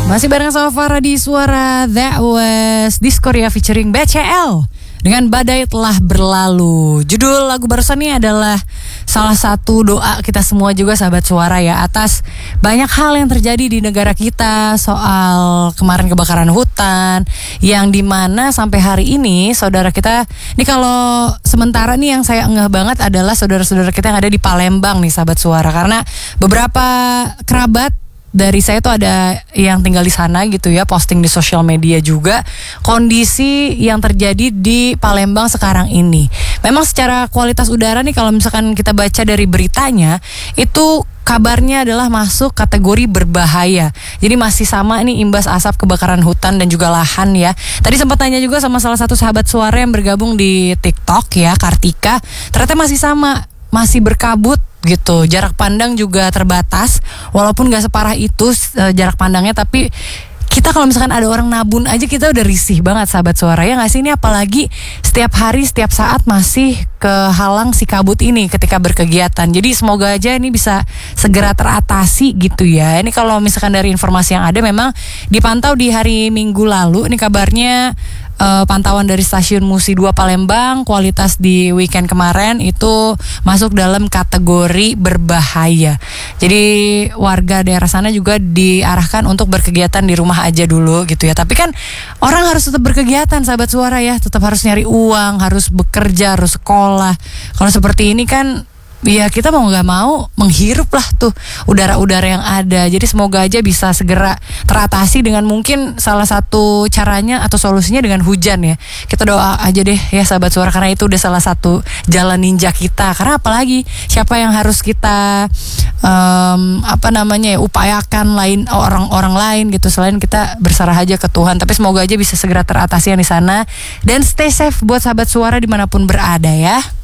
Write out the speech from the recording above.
Masih bareng sama Farah di Suara. That was Diskoria featuring BCL dengan Badai Telah Berlalu. Judul lagu barusan ini adalah salah satu doa kita semua juga sahabat Suara ya, atas banyak hal yang terjadi di negara kita. Soal kemarin kebakaran hutan yang dimana sampai hari ini saudara kita, ini kalau sementara nih yang saya enggak banget adalah saudara-saudara kita yang ada di Palembang nih sahabat Suara. Karena beberapa kerabat dari saya tuh ada yang tinggal di sana gitu ya, posting di sosial media juga kondisi yang terjadi di Palembang sekarang ini. Memang secara kualitas udara nih kalau misalkan kita baca dari beritanya, itu kabarnya adalah masuk kategori berbahaya. Jadi masih sama nih imbas asap kebakaran hutan dan juga lahan ya. Tadi sempat tanya juga sama salah satu sahabat Suara yang bergabung di TikTok ya, Kartika. Ternyata masih sama, masih berkabut gitu. Jarak pandang juga terbatas. Walaupun gak separah itu jarak pandangnya, tapi kita kalau misalkan ada orang nabun aja kita udah risih banget sahabat Suara ya gak sih? Ini apalagi setiap hari, setiap saat masih kehalang si kabut ini ketika berkegiatan. Jadi semoga aja ini bisa segera teratasi gitu ya. Ini kalau misalkan dari informasi yang ada memang dipantau di hari Minggu lalu. Ini kabarnya pantauan dari stasiun Musi 2 Palembang, kualitas di weekend kemarin itu masuk dalam kategori berbahaya. Jadi warga daerah sana juga diarahkan untuk berkegiatan di rumah aja dulu gitu ya. Tapi kan orang harus tetap berkegiatan sahabat Suara ya, tetap harus nyari uang, harus bekerja, harus sekolah. Kalau seperti ini kan ya kita mau gak mau menghirup lah tuh udara-udara yang ada. Jadi semoga aja bisa segera teratasi dengan mungkin salah satu caranya atau solusinya dengan hujan ya. Kita doa aja deh ya sahabat Suara, karena itu udah salah satu jalan ninja kita. Karena apalagi siapa yang harus kita upayakan lain orang-orang lain gitu selain kita berserah aja ke Tuhan. Tapi semoga aja bisa segera teratasi yang di sana. Dan stay safe buat sahabat Suara dimanapun berada ya.